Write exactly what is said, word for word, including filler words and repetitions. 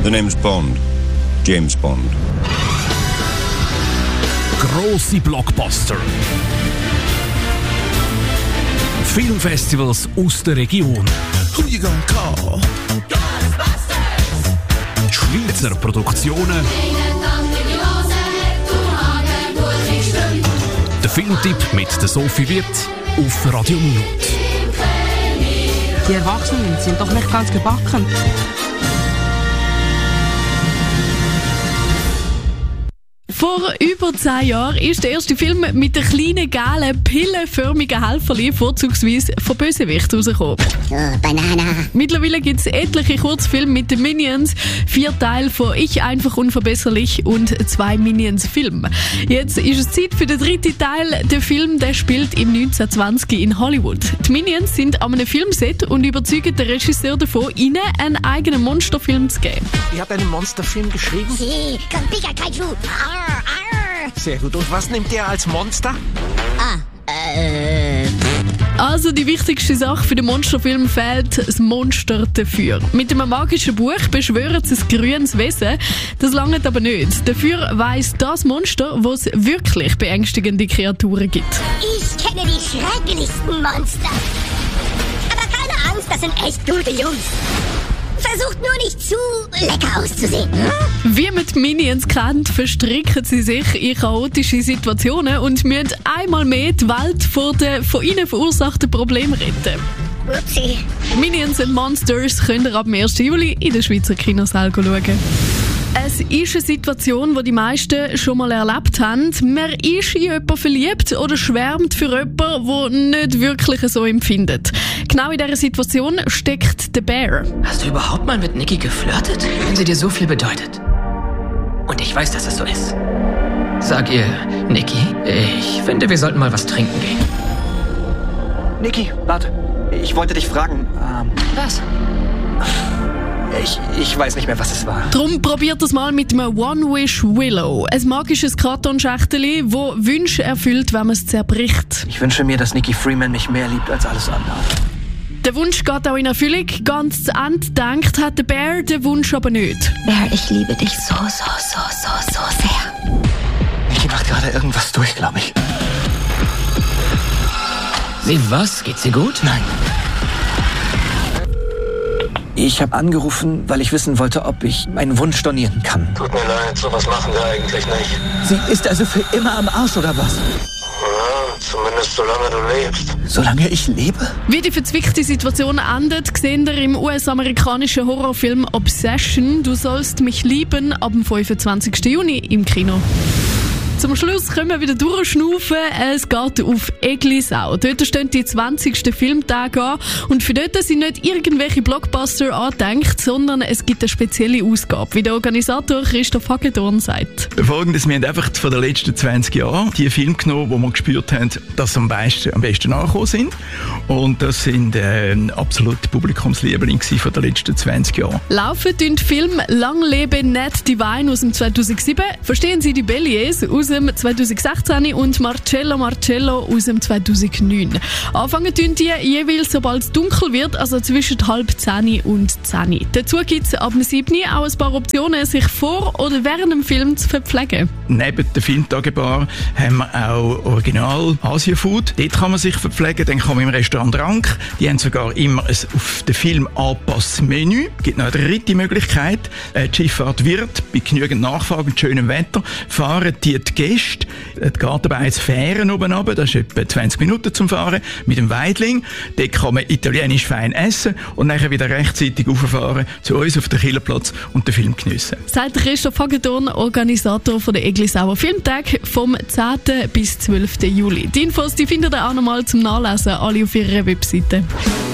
The name's Bond. James Bond. Grosse Blockbuster. Filmfestivals aus der Region. Who you gonna call? Schweizer Produktionen. Der Filmtipp mit der Sophie Wirth auf Radio Minute. Die Erwachsenen sind doch nicht ganz gebacken. Vor über zehn Jahren ist der erste Film mit der kleinen, gelben, pillenförmigen Helferli vorzugsweise von Bösewichten rausgekommen. Oh, Banana. Mittlerweile gibt es etliche Kurzfilme mit den Minions, vier Teile von Ich einfach unverbesserlich und zwei Minions-Filme. Jetzt ist es Zeit für den dritten Teil. Der Film der spielt im neunzehnhundertzwanzig in Hollywood. Die Minions sind an einem Filmset und überzeugen den Regisseur davon, ihnen einen eigenen Monsterfilm zu geben. Ihr habt einen Monsterfilm geschrieben? Sie, komm, Pika Kaiju. Arr, arr. Sehr gut. Und was nimmt der als Monster? Ah, äh... Also die wichtigste Sache für den Monsterfilm fehlt das Monster dafür. Mit einem magischen Buch beschwören sie ein grünes Wesen. Das langt aber nicht. Dafür weiss das Monster, wo es wirklich beängstigende Kreaturen gibt. Ich kenne die schrecklichsten Monster. Aber keine Angst, das sind echt gute Jungs. Versucht nur nicht zu lecker auszusehen. Hm? Wie man die Minions kennt, verstricken sie sich in chaotische Situationen und müssen einmal mehr die Welt vor den von ihnen verursachten Problemen retten. Upsi. Minions and Monsters könnt ihr ab dem ersten Juli in den Schweizer Kinosaal schauen. Es ist eine Situation, die die meisten schon mal erlebt haben. Man ist in jemanden verliebt oder schwärmt für jemanden, der nicht wirklich so empfindet. Genau in dieser Situation steckt der Bear. Hast du überhaupt mal mit Nikki geflirtet? Wenn sie dir so viel bedeutet. Und ich weiß, dass es so ist. Sag ihr, Nikki, ich finde, wir sollten mal was trinken gehen. Nikki, warte. Ich wollte dich fragen. Ähm, Was? ich, ich weiß nicht mehr, was es war. Drum probiert es mal mit einem One-Wish Willow. Ein magisches Kartonschächteli, wo Wünsche erfüllt, wenn man es zerbricht. Ich wünsche mir, dass Nikki Freeman mich mehr liebt als alles andere. Der Wunsch geht auch in Erfüllung. Ganz zu Ende denkt hat der Bear den Wunsch aber nicht. Bear, ich liebe dich so, so, so, so, so sehr. Nikki macht gerade irgendwas durch, glaube ich. Sie was? Geht sie gut? Nein. Ich habe angerufen, weil ich wissen wollte, ob ich meinen Wunsch stornieren kann. Tut mir leid, sowas machen wir eigentlich nicht. Sie ist also für immer am Arsch, oder was? Ja, zumindest solange du lebst. Solange ich lebe? Wie die verzwickte Situation endet, sehen wir im U S-amerikanischen Horrorfilm Obsession. Du sollst mich lieben ab dem fünfundzwanzigsten Juni im Kino. Zum Schluss können wir wieder durchschnaufen. Es geht auf Eglisau. Dort stehen die zwanzigsten Filmtage an. Und für dort sind nicht irgendwelche Blockbuster angedenkt, sondern es gibt eine spezielle Ausgabe, wie der Organisator Christoph Hagedorn sagt. Folgendes, wir haben einfach von den letzten zwanzig Jahren die Filme genommen, wo wir gespürt haben, dass sie am besten, am besten angekommen sind. Und das sind äh, absolute Publikumslieblinge von den letzten zwanzig Jahren. Laufen tun die Filme Lang lebe Ned Divine aus dem zweitausendsieben, Verstehen Sie die Belliers aus dem zweitausendsechzehn und Marcello Marcello aus dem zweitausendneun. Anfangen tun die jeweils, sobald es dunkel wird, also zwischen halb zehn und zehn. Dazu gibt es ab dem sieben auch ein paar Optionen, sich vor oder während dem Film zu verpflegen. Neben der Filmtagebar haben wir auch Original Asia-Food. Dort kann man sich verpflegen, dann kann man im Restaurant Rank. Die haben sogar immer ein auf den Film angepasstes Menü. Es gibt noch eine dritte Möglichkeit. Die Schifffahrt wird bei genügend Nachfrage und schönem Wetter fahren die die Gäste. Es geht dabei ins Fähren oben runter, das ist etwa zwanzig Minuten zum Fahren, mit dem Weidling. Dort kann man italienisch fein essen und dann wieder rechtzeitig rauffahren zu uns auf den Killerplatz und den Film geniessen. Sagt Christoph Hagedorn, Organisator von der Eglisauer Filmtag vom zehnten bis zwölften Juli. Die Infos die findet ihr auch nochmal zum Nachlesen, alle auf ihrer Webseite.